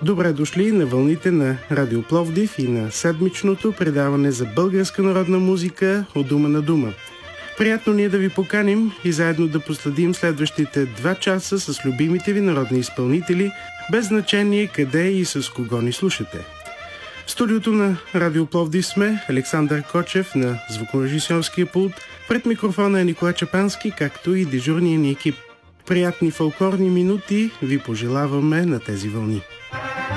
Добре дошли на вълните на Радио Пловдив и на седмичното предаване за българска народна музика от дума на дума. Приятно ни е да ви поканим и заедно да последим следващите 2 часа с любимите ви народни изпълнители, без значение къде и с кого ни слушате. В студиото на Радио Пловдив сме Александър Кочев на звукорежисьорския пулт, пред микрофона е Николай Чапански, както и дежурния ни екип. Приятни фолклорни минути ви пожелаваме на тези вълни.